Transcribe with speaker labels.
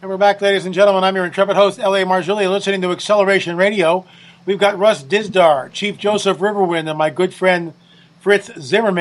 Speaker 1: And we're back, ladies and gentlemen. I'm your intrepid host, L.A. Marzulli, listening to Acceleration Radio. We've got Russ Dizdar, Chief Joseph Riverwind, and my good friend Fritz Zimmerman.